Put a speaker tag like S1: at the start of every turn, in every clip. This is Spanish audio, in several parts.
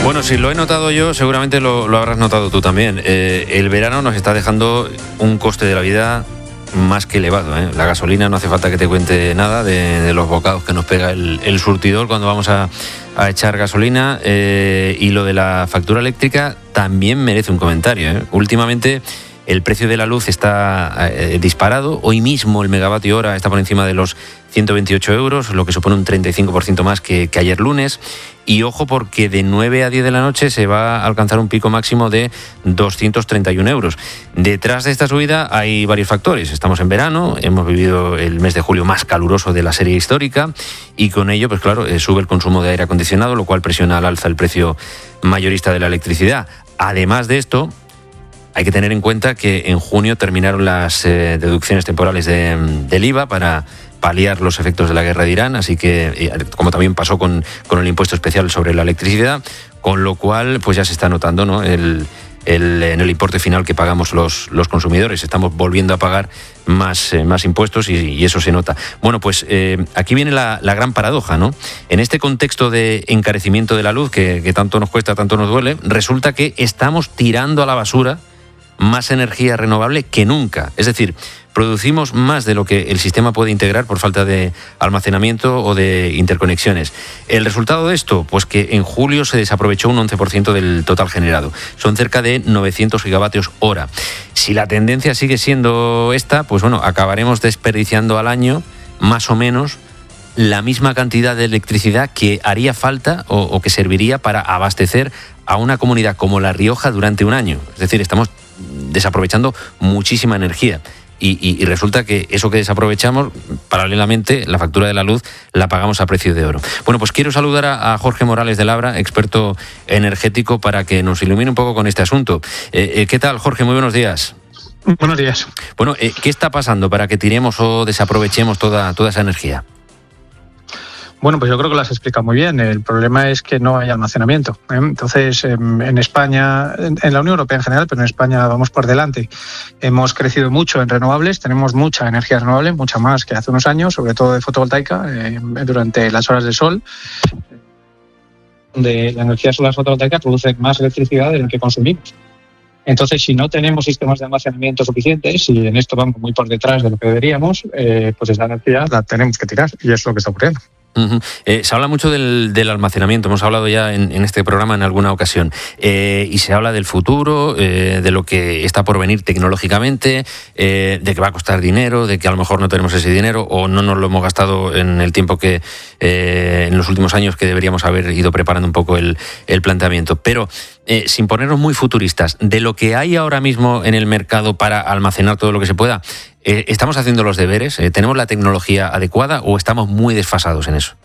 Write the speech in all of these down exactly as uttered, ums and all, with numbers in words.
S1: Bueno, si lo he notado yo, seguramente lo, lo habrás notado tú también. Eh, el verano nos está dejando un coste de la vida más que elevado, ¿eh? La gasolina, no hace falta que te cuente nada de, de los bocados que nos pega el, el surtidor cuando vamos a, a echar gasolina, eh, y lo de la factura eléctrica también merece un comentario, ¿eh? Últimamente el precio de la luz está eh, disparado. Hoy mismo el megavatio hora está por encima de los ciento veintiocho euros, lo que supone un treinta y cinco por ciento más que, que ayer lunes. Y ojo, porque de nueve a diez de la noche se va a alcanzar un pico máximo de doscientos treinta y uno euros. Detrás de esta subida hay varios factores. Estamos en verano, hemos vivido el mes de julio más caluroso de la serie histórica y con ello, pues claro, eh, sube el consumo de aire acondicionado, lo cual presiona al alza el precio mayorista de la electricidad. Además de esto, hay que tener en cuenta que en junio terminaron las eh, deducciones temporales de, del I V A para paliar los efectos de la guerra de Irán, así que, como también pasó con, con el impuesto especial sobre la electricidad, con lo cual pues ya se está notando, ¿no?, el, el, en el importe final que pagamos los, los consumidores. Estamos volviendo a pagar más, eh, más impuestos y, y eso se nota. Bueno, pues eh, aquí viene la, la gran paradoja, ¿no? En este contexto de encarecimiento de la luz, que, que tanto nos cuesta, tanto nos duele, resulta que estamos tirando a la basura más energía renovable que nunca. Es decir, producimos más de lo que el sistema puede integrar por falta de almacenamiento o de interconexiones. ¿El resultado de esto? Pues que en julio se desaprovechó un once por ciento del total generado. Son cerca de novecientos gigavatios hora. Si la tendencia sigue siendo esta, pues bueno, acabaremos desperdiciando al año más o menos la misma cantidad de electricidad que haría falta o, o que serviría para abastecer a una comunidad como La Rioja durante un año. Es decir, estamos desaprovechando muchísima energía. Y, y, y resulta que eso que desaprovechamos, paralelamente, la factura de la luz la pagamos a precio de oro. Bueno, pues quiero saludar a, a Jorge Morales de Labra, experto energético, para que nos ilumine un poco con este asunto. Eh, eh, ¿Qué tal, Jorge? Muy buenos días.
S2: Buenos días.
S1: Bueno, eh, ¿qué está pasando para que tiremos o desaprovechemos toda, toda esa energía?
S2: Bueno, pues yo creo que lo has explicado muy bien. El problema es que no hay almacenamiento, ¿eh? Entonces, en España, en la Unión Europea en general, pero en España vamos por delante. Hemos crecido mucho en renovables, tenemos mucha energía renovable, mucha más que hace unos años, sobre todo de fotovoltaica, eh, durante las horas de sol. Donde la energía solar fotovoltaica produce más electricidad de la que consumimos. Entonces, si no tenemos sistemas de almacenamiento suficientes, y en esto vamos muy por detrás de lo que deberíamos, eh, pues esa energía la tenemos que tirar, y es lo que está ocurriendo.
S1: Uh-huh. Eh, se habla mucho del, del almacenamiento, hemos hablado ya en, en este programa en alguna ocasión, eh, y se habla del futuro, eh, de lo que está por venir tecnológicamente, eh, de que va a costar dinero, de que a lo mejor no tenemos ese dinero o no nos lo hemos gastado en el tiempo que eh, en los últimos años, que deberíamos haber ido preparando un poco el, el planteamiento. Pero eh, sin ponernos muy futuristas, de lo que hay ahora mismo en el mercado para almacenar todo lo que se pueda, Eh, ¿estamos haciendo los deberes? Eh, ¿Tenemos la tecnología adecuada o estamos muy desfasados en eso?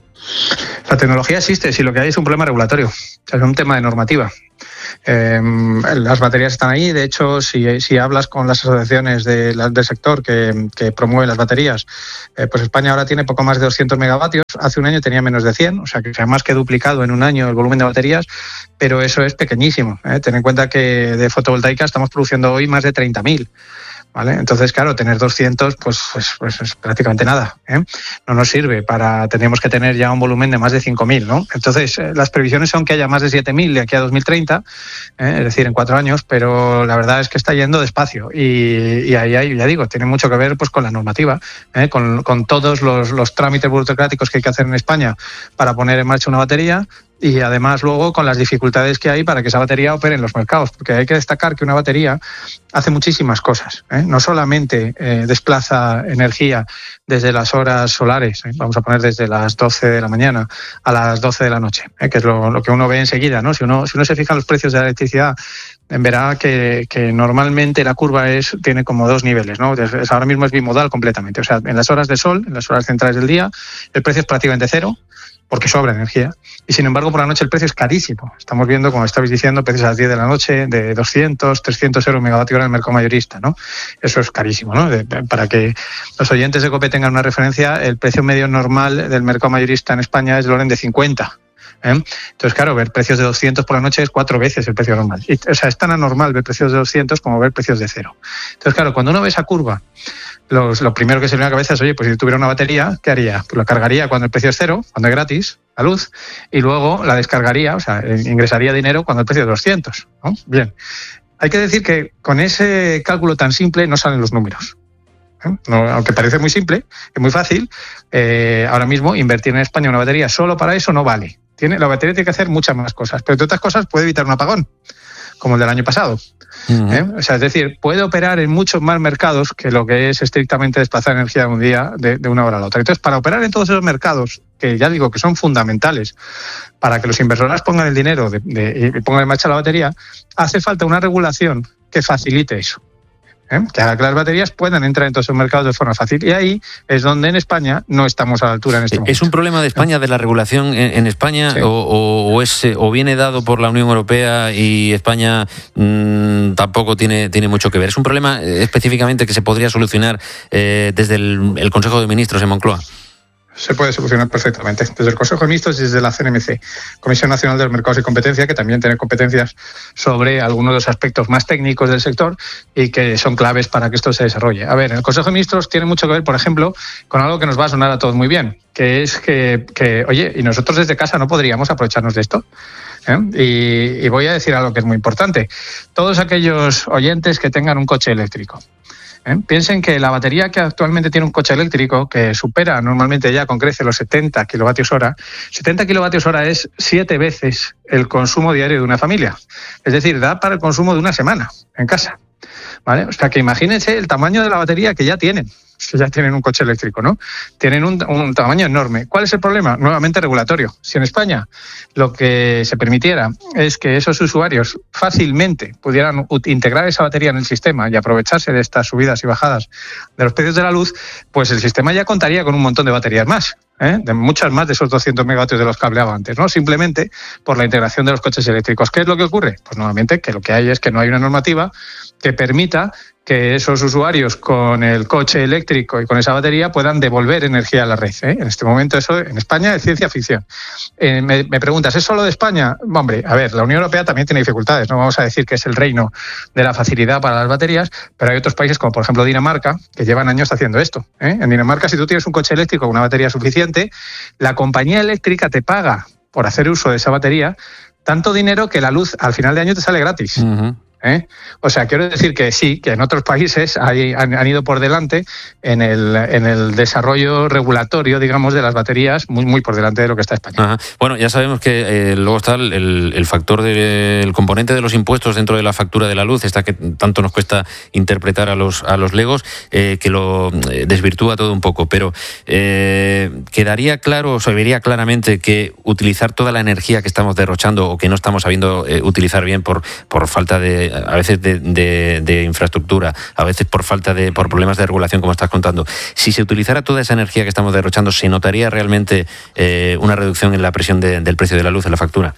S2: La tecnología existe, si lo que hay es un problema regulatorio, o sea, es un tema de normativa. Eh, las baterías están ahí. De hecho, si, si hablas con las asociaciones de, la, del sector que, que promueven las baterías, eh, pues España ahora tiene poco más de doscientos megavatios. Hace un año tenía menos de cien, o sea que se ha más que duplicado en un año el volumen de baterías, pero eso es pequeñísimo, ¿eh? Ten en cuenta que de fotovoltaica estamos produciendo hoy más de treinta mil. ¿Vale? Entonces, claro, tener doscientos pues, pues, pues es prácticamente nada, ¿eh? No nos sirve para... Tendríamos que tener ya un volumen de más de cinco mil, ¿no? Entonces, eh, las previsiones son que haya más de siete mil de aquí a dos mil treinta, ¿eh? Es decir, en cuatro años, pero la verdad es que está yendo despacio y, y ahí, ahí, ya digo, tiene mucho que ver pues con la normativa, ¿eh? con, con todos los, los trámites burocráticos que hay que hacer en España para poner en marcha una batería. Y además luego con las dificultades que hay para que esa batería opere en los mercados, porque hay que destacar que una batería hace muchísimas cosas, ¿eh? No solamente eh, desplaza energía desde las horas solares, ¿eh? Vamos a poner desde las doce de la mañana a las doce de la noche, ¿eh? Que es lo, lo que uno ve enseguida, ¿no? Si uno, si uno se fija en los precios de la electricidad, verá que, que normalmente la curva es tiene como dos niveles, ¿no? Es, ahora mismo es bimodal completamente, o sea, en las horas de sol, en las horas centrales del día, el precio es prácticamente cero, porque sobra energía. Y sin embargo, por la noche el precio es carísimo. Estamos viendo, como estabais diciendo, precios a las diez de la noche de doscientos, trescientos euros megavatio hora en el mercado mayorista, ¿no? Eso es carísimo, ¿no? De, de, para que los oyentes de COPE tengan una referencia, el precio medio normal del mercado mayorista en España es del orden de cincuenta. ¿eh? Entonces, claro, ver precios de doscientos por la noche es cuatro veces el precio normal. Y, o sea, es tan anormal ver precios de doscientos como ver precios de cero. Entonces, claro, cuando uno ve esa curva, los, lo primero que se le viene a la cabeza es, oye, pues si tuviera una batería, ¿qué haría? Pues la cargaría cuando el precio es cero, cuando es gratis, la luz, y luego la descargaría, o sea, ingresaría dinero cuando el precio es doscientos, ¿no? Bien. Hay que decir que con ese cálculo tan simple no salen los números. ¿eh? No, aunque parece muy simple, es muy fácil, eh, ahora mismo invertir en España una batería solo para eso no vale. Tiene, la batería tiene que hacer muchas más cosas, pero entre otras cosas puede evitar un apagón, como el del año pasado. Uh-huh. ¿eh? O sea, es decir, puede operar en muchos más mercados que lo que es estrictamente desplazar energía de un día de, de una hora a la otra. Entonces, para operar en todos esos mercados, que ya digo que son fundamentales para que los inversores pongan el dinero de, de, y pongan en marcha la batería, hace falta una regulación que facilite eso. ¿eh? Que haga que las baterías puedan entrar en todos esos mercados de forma fácil. Y ahí es donde en España no estamos a la altura en este momento.
S1: ¿Es un problema de España, de la regulación en, en España, sí. o, o, o, es, o viene dado por la Unión Europea y España mmm, tampoco tiene, tiene mucho que ver? ¿Es un problema eh, específicamente que se podría solucionar eh, desde el, el Consejo de Ministros en Moncloa?
S2: Se puede solucionar perfectamente. Desde el Consejo de Ministros y desde la C N M C, Comisión Nacional de los Mercados y Competencia, que también tiene competencias sobre algunos de los aspectos más técnicos del sector y que son claves para que esto se desarrolle. A ver, el Consejo de Ministros tiene mucho que ver, por ejemplo, con algo que nos va a sonar a todos muy bien, que es que, que oye, ¿y nosotros desde casa no podríamos aprovecharnos de esto? ¿Eh? Y, y voy a decir algo que es muy importante. Todos aquellos oyentes que tengan un coche eléctrico, ¿Eh? piensen que la batería que actualmente tiene un coche eléctrico, que supera normalmente ya con creces los setenta kilovatios hora, setenta kilovatios hora es siete veces el consumo diario de una familia. Es decir, da para el consumo de una semana en casa. ¿Vale? O sea, que imagínense el tamaño de la batería que ya tienen, que ya tienen un coche eléctrico, ¿no? Tienen un, un tamaño enorme. ¿Cuál es el problema? Nuevamente regulatorio. Si en España lo que se permitiera es que esos usuarios fácilmente pudieran integrar esa batería en el sistema y aprovecharse de estas subidas y bajadas de los precios de la luz, pues el sistema ya contaría con un montón de baterías más. ¿eh? De muchas más de esos doscientos megavatios de los que hablaba antes, ¿no? Simplemente por la integración de los coches eléctricos. ¿Qué es lo que ocurre? Pues nuevamente que lo que hay es que no hay una normativa que permita que esos usuarios con el coche eléctrico y con esa batería puedan devolver energía a la red. ¿eh? En este momento eso en España es ciencia ficción. Eh, me, me preguntas, ¿es solo de España? Hombre, a ver, la Unión Europea también tiene dificultades. No vamos a decir que es el reino de la facilidad para las baterías, pero hay otros países como por ejemplo Dinamarca que llevan años haciendo esto. ¿eh? En Dinamarca, si tú tienes un coche eléctrico con una batería suficiente, la compañía eléctrica te paga por hacer uso de esa batería tanto dinero que la luz al final de año te sale gratis. Uh-huh. ¿Eh? O sea, quiero decir que sí, que en otros países hay, han, han ido por delante en el, en el desarrollo regulatorio, digamos, de las baterías, muy muy por delante de lo que está España.
S1: Ajá. Bueno, ya sabemos que eh, luego está el, el factor del componente de los impuestos dentro de la factura de la luz, esta que tanto nos cuesta interpretar a los a los legos, eh, que lo desvirtúa todo un poco, pero eh, quedaría claro, o se vería claramente que utilizar toda la energía que estamos derrochando o que no estamos sabiendo eh, utilizar bien por, por falta de a veces de, de, de infraestructura, a veces por falta de, por problemas de regulación, como estás contando. Si se utilizara toda esa energía que estamos derrochando, ¿se notaría realmente eh, una reducción en la presión de, del precio de la luz en la factura?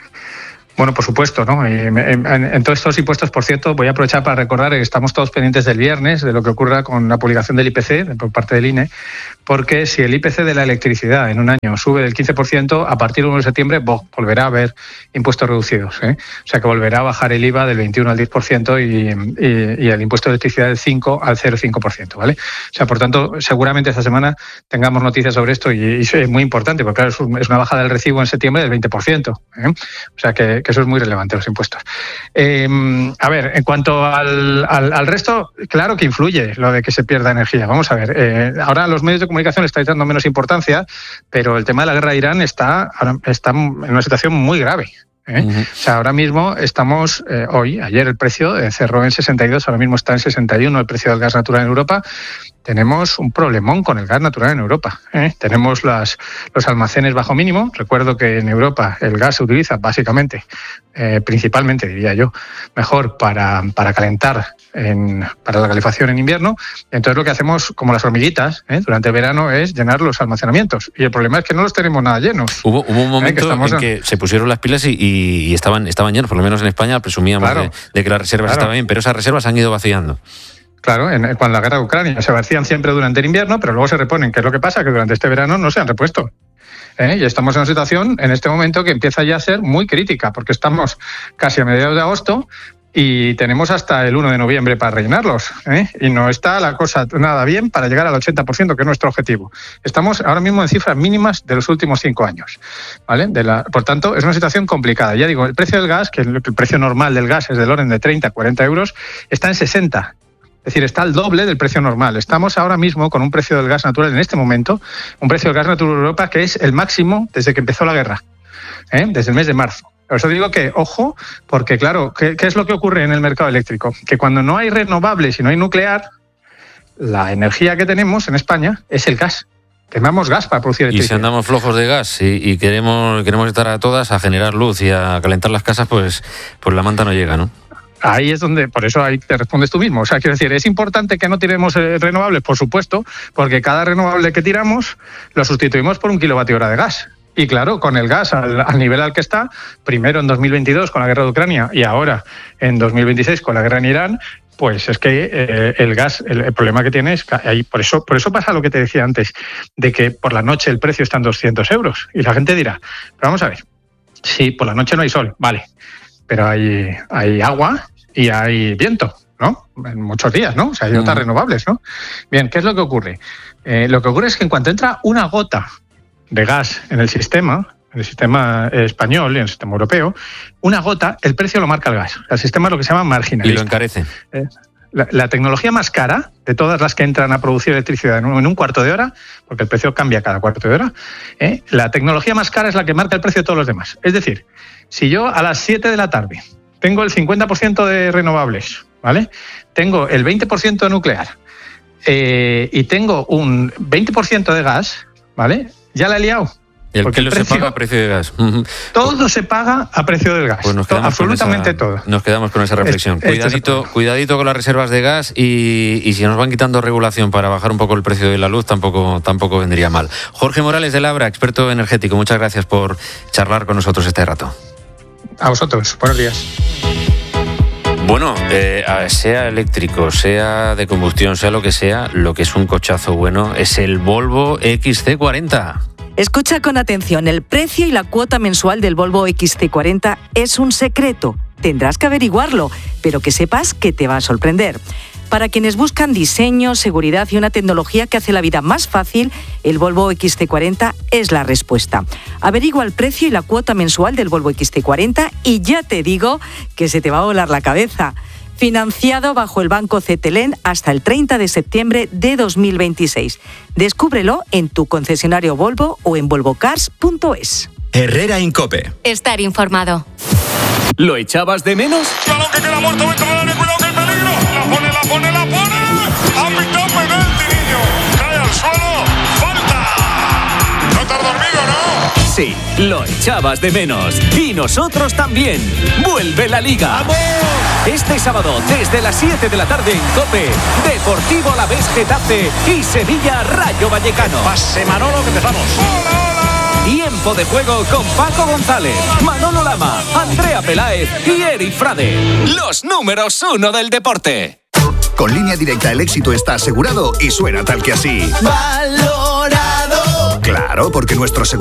S2: Bueno, por supuesto, ¿no? En, en, en todos estos impuestos, por cierto, voy a aprovechar para recordar que estamos todos pendientes del viernes, de lo que ocurra con la publicación del I P C por parte del I N E, porque si el I P C de la electricidad en un año sube del quince por ciento, a partir del uno de septiembre bo, volverá a haber impuestos reducidos. ¿eh? O sea que volverá a bajar el I V A del veintiuno al diez por ciento y, y, y el impuesto de electricidad del cinco al cero coma cinco por ciento, ¿vale? O sea, por tanto, seguramente esta semana tengamos noticias sobre esto y, y eso es muy importante, porque claro, es una bajada del recibo en septiembre del veinte por ciento. ¿eh? O sea que que eso es muy relevante, los impuestos. Eh, a ver, en cuanto al, al, al resto, claro que influye lo de que se pierda energía. Vamos a ver, eh, ahora los medios de comunicación le estáis dando menos importancia, pero el tema de la guerra de Irán está, está en una situación muy grave. ¿Eh? Uh-huh. O sea, ahora mismo estamos, eh, hoy, ayer el precio eh, cerró en sesenta y dos, ahora mismo está en sesenta y uno el precio del gas natural en Europa. Tenemos un problemón con el gas natural en Europa. ¿eh? Tenemos las, los almacenes bajo mínimo. Recuerdo que en Europa el gas se utiliza básicamente, eh, principalmente diría yo, mejor para, para calentar, en, para la calefacción en invierno. Entonces lo que hacemos, como las hormiguitas, ¿eh? durante el verano, es llenar los almacenamientos. Y el problema es que no los tenemos nada llenos.
S1: Hubo, hubo un momento ¿eh? que en que se pusieron las pilas y, y, y estaban, estaban llenos, por lo menos en España presumíamos claro, de, de que las reservas claro. estaban bien, pero esas reservas han ido vaciando.
S2: Claro, en, cuando la guerra de Ucrania se vacían siempre durante el invierno, pero luego se reponen. ¿Qué es lo que pasa? Que durante este verano no se han repuesto. ¿eh? Y estamos en una situación en este momento que empieza ya a ser muy crítica, porque estamos casi a mediados de agosto y tenemos hasta el uno de noviembre para rellenarlos, ¿eh? Y no está la cosa nada bien para llegar al ochenta por ciento, que es nuestro objetivo. Estamos ahora mismo en cifras mínimas de los últimos cinco años, ¿vale? De la, por tanto, es una situación complicada. Ya digo, el precio del gas, que el, el precio normal del gas es del orden de treinta, cuarenta euros, está en sesenta. Es decir, está al doble del precio normal. Estamos ahora mismo con un precio del gas natural, en este momento, un precio del gas natural en Europa que es el máximo desde que empezó la guerra, ¿eh? Desde el mes de marzo. Por eso digo que, ojo, porque claro, ¿qué, ¿qué es lo que ocurre en el mercado eléctrico? Que cuando no hay renovables y no hay nuclear, la energía que tenemos en España es el gas. Quemamos gas para producir electricidad.
S1: Y si andamos flojos de gas y, y queremos queremos estar a todas a generar luz y a calentar las casas, pues, pues la manta no llega, ¿no?
S2: Ahí es donde, por eso ahí te respondes tú mismo. O sea, quiero decir, ¿es importante que no tiremos eh, renovables? Por supuesto, porque cada renovable que tiramos lo sustituimos por un kilovatio hora de gas. Y claro, con el gas al, al nivel al que está, primero en dos mil veintidós con la guerra de Ucrania y ahora en dos mil veintiséis con la guerra en Irán, pues es que eh, el gas, el, el problema que tiene es que ahí, por eso, por eso pasa lo que te decía antes, de que por la noche el precio está en doscientos euros. Y la gente dirá, pero vamos a ver, sí, por la noche no hay sol, vale, pero hay, hay agua y hay viento, ¿no? En muchos días, ¿no? O sea, hay otras mm. renovables, ¿no? Bien, ¿qué es lo que ocurre? Eh, lo que ocurre es que en cuanto entra una gota de gas en el sistema, en el sistema español y en el sistema europeo, una gota, el precio lo marca el gas. El sistema es lo que se llama marginalista.
S1: Y lo encarece.
S2: Eh, la, la tecnología más cara de todas las que entran a producir electricidad en un, en un cuarto de hora, porque el precio cambia cada cuarto de hora, eh, la tecnología más cara es la que marca el precio de todos los demás. Es decir, si yo a las siete de la tarde tengo el cincuenta por ciento de renovables, ¿vale? Tengo el veinte por ciento de nuclear eh, y tengo un veinte por ciento de gas, ¿vale? Ya la he liado.
S1: Y el kilo se paga a precio de gas.
S2: Todo se paga a precio del gas.
S1: Pues nos
S2: todo, absolutamente
S1: esa,
S2: todo.
S1: Nos quedamos con esa reflexión. Es, cuidadito, es cuidadito con las reservas de gas y, y si nos van quitando regulación para bajar un poco el precio de la luz, tampoco, tampoco vendría mal. Jorge Morales de Labra, experto energético, muchas gracias por charlar con nosotros este rato.
S2: A vosotros. Buenos días.
S1: Bueno, eh, sea eléctrico, sea de combustión, sea lo que sea, lo que es un cochazo bueno es el Volvo X C cuarenta.
S3: Escucha con atención, el precio y la cuota mensual del Volvo X C cuarenta es un secreto. Tendrás que averiguarlo, pero que sepas que te va a sorprender. Para quienes buscan diseño, seguridad y una tecnología que hace la vida más fácil, el Volvo X C cuarenta es la respuesta. Averigua el precio y la cuota mensual del Volvo X C cuarenta y ya te digo que se te va a volar la cabeza. Financiado bajo el Banco Cetelem hasta el treinta de septiembre de dos mil veintiséis. Descúbrelo en tu concesionario Volvo o en volvo cars punto es.
S4: Herrera Incope.
S5: Estar informado.
S4: ¿Lo echabas de menos?
S6: Balón que queda muerto dentro del área, cuidado que hay peligro. La pone, la pone, la pone. Ha pitado penalti, niño. Cae al suelo. Falta. No te has dormido, ¿no?
S4: Sí, lo echabas de menos. Y nosotros también. Vuelve la Liga.
S6: ¡Vamos!
S4: Este sábado, desde las siete de la tarde en COPE, Deportivo Alavés Getafe y Sevilla Rayo Vallecano.
S6: Pase Manolo, que empezamos. ¡Hola, hola!
S4: Tiempo de juego con Paco González, Manolo Lama, Andrea Peláez y Eri Frade. Los números uno del deporte.
S7: Con Línea Directa el éxito está asegurado y suena tal que así.
S8: Valorado.
S7: Claro, porque nuestro seguro